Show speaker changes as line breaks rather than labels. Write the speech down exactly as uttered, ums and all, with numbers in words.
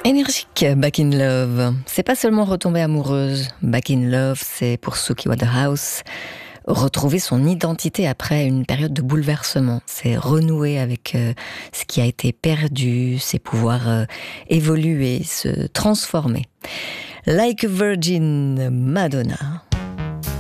Énergique, Back in Love. C'est pas seulement retomber amoureuse. Back in Love, c'est pour Suki Waterhouse retrouver son identité après une période de bouleversement. C'est renouer avec euh, ce qui a été perdu, c'est pouvoir euh, évoluer, se transformer. Like a Virgin, Madonna.